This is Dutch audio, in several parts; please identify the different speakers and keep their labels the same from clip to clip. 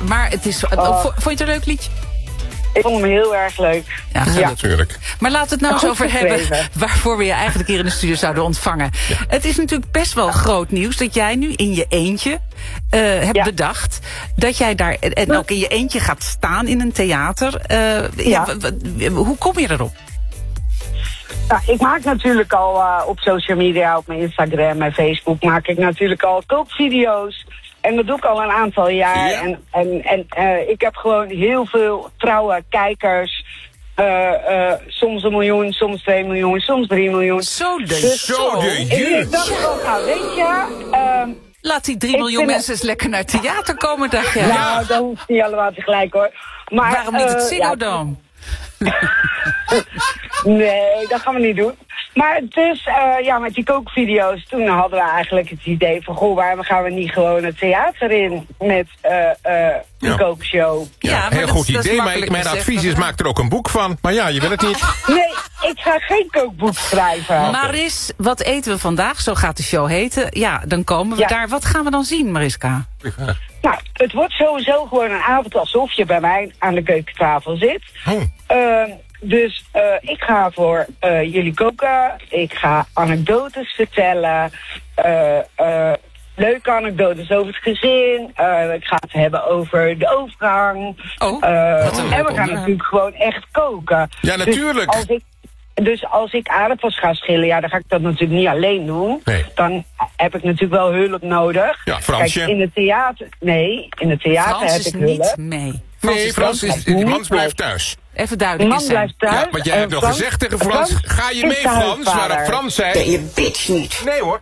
Speaker 1: Maar het is... Vond je het een leuk liedje?
Speaker 2: Ik vond hem heel erg leuk.
Speaker 1: Ja,
Speaker 3: natuurlijk.
Speaker 1: Maar laten we het nou eens over hebben waarvoor we je eigenlijk hier in de studio zouden ontvangen. Ja. Het is natuurlijk best wel groot nieuws dat jij nu in je eentje hebt bedacht dat jij daar en ook in je eentje gaat staan in een theater. Hoe kom je erop?
Speaker 2: Nou, ik maak natuurlijk al op social media, op mijn Instagram en Facebook, maak ik natuurlijk al kookvideo's. En dat doe ik al een aantal jaar. Ja. En ik heb gewoon heel veel trouwe kijkers. Soms 1 miljoen, soms 2 miljoen, soms 3 miljoen.
Speaker 1: Zo de
Speaker 2: ik dacht ook, weet je...
Speaker 1: laat die 3 miljoen mensen eens lekker naar het theater komen, dacht je.
Speaker 2: Nou, dat hoeft niet allemaal tegelijk, hoor. Maar,
Speaker 1: waarom niet het Ziggo Dome?
Speaker 2: Nee, dat gaan we niet doen. Maar dus, met die kookvideo's, toen hadden we eigenlijk het idee van... goh, waarom gaan we niet gewoon het theater in met een kookshow?
Speaker 3: Ja, heel goed idee, maar mijn advies is, maak er ook een boek van. Maar ja, je wil het niet.
Speaker 2: Nee, ik ga geen kookboek schrijven.
Speaker 1: Maris, wat eten we vandaag? Zo gaat de show heten. Ja, dan komen we daar. Wat gaan we dan zien, Mariska?
Speaker 2: Nou, het wordt sowieso gewoon een avond alsof je bij mij aan de keukentafel zit. Dus ik ga voor jullie koken. Ik ga anekdotes vertellen. Leuke anekdotes over het gezin. Ik ga het hebben over de overgang. En we gaan natuurlijk gewoon echt koken.
Speaker 3: Ja, natuurlijk.
Speaker 2: Dus als ik aardappels ga schillen, dan ga ik dat natuurlijk niet alleen doen.
Speaker 3: Nee.
Speaker 2: Dan heb ik natuurlijk wel hulp nodig.
Speaker 3: Ja, Fransje.
Speaker 2: Kijk, in het theater
Speaker 1: Frans
Speaker 2: heb ik hulp.
Speaker 1: niet mee.
Speaker 3: Frans blijft thuis.
Speaker 1: Even duidelijk
Speaker 2: Man blijft thuis.
Speaker 3: Ja, want jij hebt nog gezegd tegen Frans, ga je mee Frans? Waarop Frans zei...
Speaker 4: Ben je bitch niet?
Speaker 3: Nee hoor.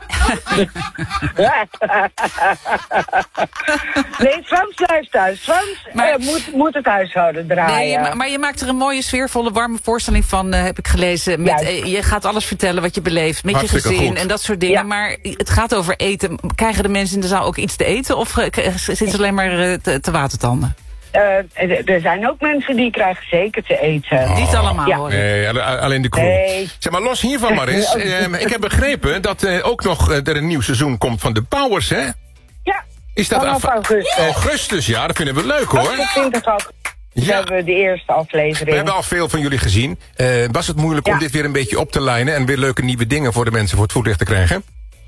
Speaker 2: Nee, Frans blijft thuis. Frans moet het huishouden draaien.
Speaker 1: Nee, maar je maakt er een mooie, sfeervolle, warme voorstelling van, heb ik gelezen. Je gaat alles vertellen wat je beleeft met
Speaker 3: hartstikke
Speaker 1: je gezin
Speaker 3: goed.
Speaker 1: en dat soort dingen. Ja. Maar het gaat over eten. Krijgen de mensen in de zaal ook iets te eten? Of zitten ze alleen maar te watertanden?
Speaker 2: Er zijn ook mensen die krijgen zeker te eten.
Speaker 1: Niet allemaal, hoor.
Speaker 3: Nee, alleen de crew.
Speaker 2: Nee.
Speaker 3: Zeg maar, los hiervan maar eens. Ik heb begrepen dat ook nog er een nieuw seizoen komt van de Powers, hè?
Speaker 2: Ja,
Speaker 3: is dat
Speaker 2: vanaf augustus.
Speaker 3: Augustus, ja, dat vinden we leuk, hoor.
Speaker 2: 20 augustus hebben we de eerste aflevering.
Speaker 3: We hebben al veel van jullie gezien. Was het moeilijk om dit weer een beetje op te lijnen en weer leuke nieuwe dingen voor de mensen voor het voetlicht te krijgen?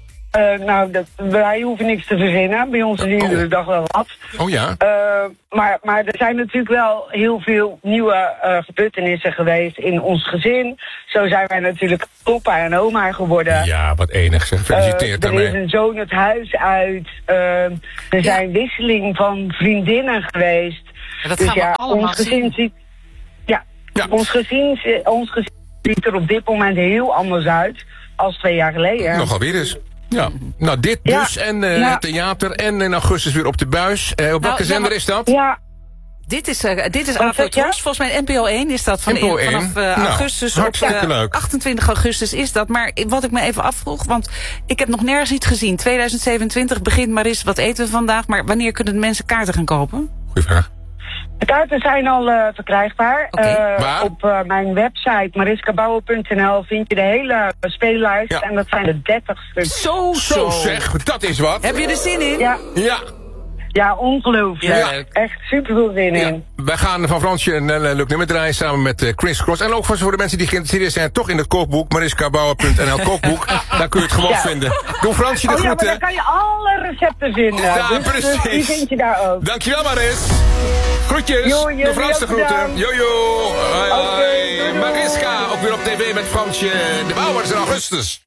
Speaker 2: Wij hoeven niks te verzinnen. Bij ons is iedere dag wel wat.
Speaker 3: Oh ja.
Speaker 2: Maar er zijn natuurlijk wel heel veel nieuwe gebeurtenissen geweest in ons gezin. Zo zijn wij natuurlijk opa en oma geworden.
Speaker 3: Ja, wat enig zeg. Gefeliciteerd daarmee.
Speaker 2: Er is een zoon het huis uit. Er zijn wisseling van vriendinnen geweest.
Speaker 1: Ja, dat gaan we allemaal zien.
Speaker 2: Ons gezin ziet er op dit moment heel anders uit als 2 jaar geleden.
Speaker 3: Nogal weer eens. Ja, nou dit dus en het theater en in augustus weer op de buis. Op welke zender is dat?
Speaker 2: Ja.
Speaker 1: Dit is Afrotros. Volgens mij NPO 1 is dat vanaf augustus.
Speaker 3: Hartstikke leuk.
Speaker 1: 28 augustus is dat. Maar wat ik me even afvroeg, want ik heb nog nergens iets gezien. 2027 begint Maris, wat eten we vandaag? Maar wanneer kunnen de mensen kaarten gaan kopen?
Speaker 3: Goeie vraag.
Speaker 2: De kaarten zijn al verkrijgbaar. Op mijn website mariskabouwer.nl vind je de hele speellijst. Ja. En dat zijn er 30 stuks.
Speaker 3: Zo zeg, dat is wat.
Speaker 1: Heb je er zin in?
Speaker 3: Ja.
Speaker 2: Ja, ongelooflijk. Ja. Echt super veel zin in.
Speaker 3: Wij gaan van Fransje een leuk nummer draaien samen met Chris Cross. En ook voor de mensen die geïnteresseerd zijn, toch in het kookboek. mariskabouwer.nl kookboek. Daar kun je het gewoon vinden. Doe Fransje de groeten.
Speaker 2: Ja, maar daar kan je alle recepten vinden.
Speaker 3: Ja, precies.
Speaker 2: Die vind je daar ook.
Speaker 3: Dankjewel, Maris. Groetjes. Doe Frans de groeten. Jojo. Hoi. Mariska, ook weer op tv met Fransje de Bouwers in augustus.